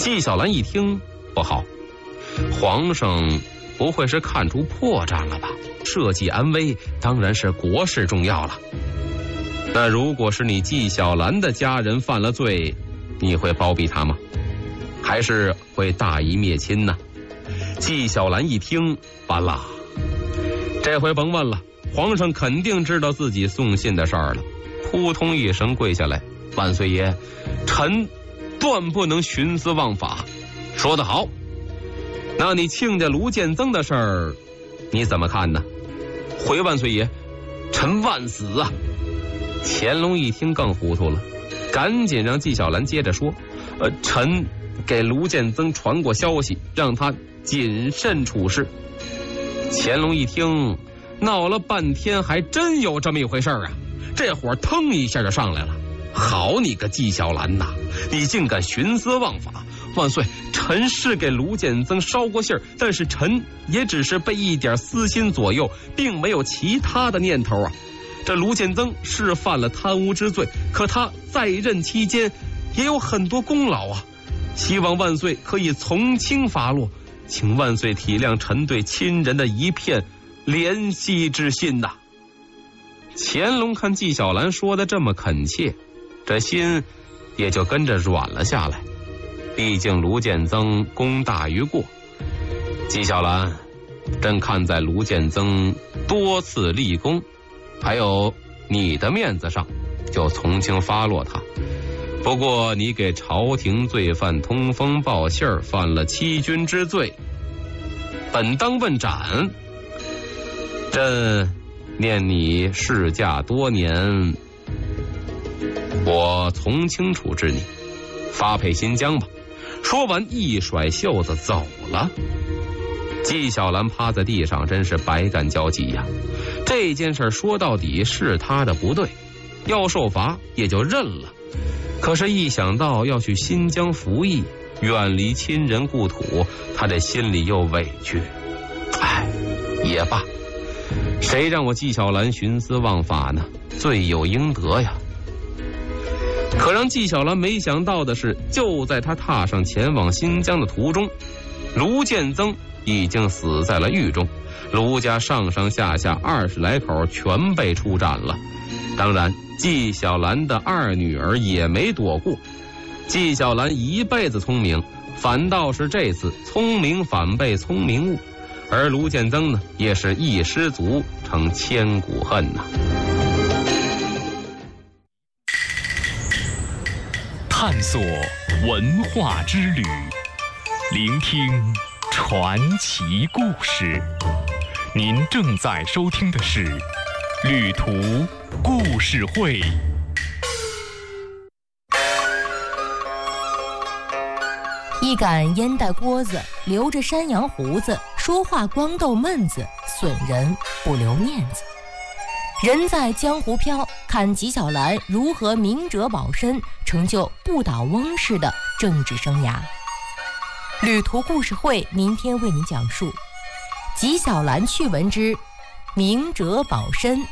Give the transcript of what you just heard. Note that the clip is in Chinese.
纪晓岚一听，不好，皇上不会是看出破绽了吧？社稷安危当然是国事重要了。那如果是你纪晓岚的家人犯了罪，你会包庇他吗？还是会大义灭亲呢？纪晓岚一听，完了，这回甭问了，皇上肯定知道自己送信的事儿了，扑通一声跪下来，万岁爷，臣断不能徇私枉法。说得好，那你亲家卢建增的事儿，你怎么看呢？回万岁爷，臣万死啊！乾隆一听更糊涂了，赶紧让纪晓岚接着说，臣给卢建增传过消息，让他谨慎处事。乾隆一听，闹了半天还真有这么一回事啊，这火腾一下就上来了。好你个纪晓岚呐，你竟敢徇私枉法！万岁，臣是给卢建增捎过信儿，但是臣也只是被一点私心左右，并没有其他的念头啊。这卢建增是犯了贪污之罪，可他在任期间也有很多功劳啊，希望万岁可以从轻发落，请万岁体谅臣对亲人的一片怜惜之心呐。乾隆看纪晓岚说的这么恳切，这心也就跟着软了下来。毕竟卢建增功大于过，纪晓岚，朕看在卢建增多次立功，还有你的面子上，就从轻发落他。不过你给朝廷罪犯通风报信儿，犯了欺君之罪，本当问斩。朕念你侍驾多年，我从轻处置你，发配新疆吧。说完一甩袖子走了。纪晓岚趴在地上，真是百感交集呀。这件事说到底是他的不对，要受罚也就认了。可是一想到要去新疆服役，远离亲人故土，他这心里又委屈。哎，也罢，谁让我纪晓岚徇私枉法呢？罪有应得呀。可让纪晓岚没想到的是，就在他踏上前往新疆的途中，卢建增已经死在了狱中，卢家上上下下20来口全被处斩了。当然纪晓岚的二女儿也没躲过。纪晓岚一辈子聪明，反倒是这次聪明反被聪明误，而卢建增呢，也是一失足成千古恨呐。 探索文化之旅，聆听传奇故事。您正在收听的是旅途故事会。 一杆烟袋锅子，留着山羊胡子，说话光逗闷子，损人不留面子。人在江湖飘，看纪晓岚如何明哲保身，成就不倒翁式的政治生涯。旅途故事会明天为您讲述纪晓岚趣闻之明哲保身。